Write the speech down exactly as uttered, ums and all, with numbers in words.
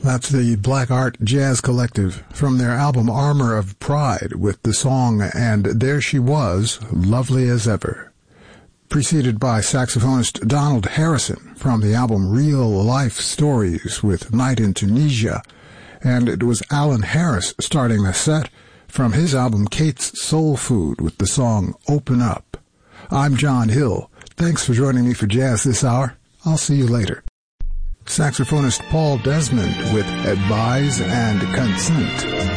That's the Black Art Jazz Collective from their album Armor of Pride with the song And There She Was, Lovely as Ever. Preceded by saxophonist Donald Harrison from the album Real Life Stories with Night in Tunisia. And it was Alan Harris starting the set from his album Kate's Soul Food with the song Open Up. I'm John Hill. Thanks for joining me for jazz this hour. I'll see you later. Saxophonist Paul Desmond with Advise and Consent.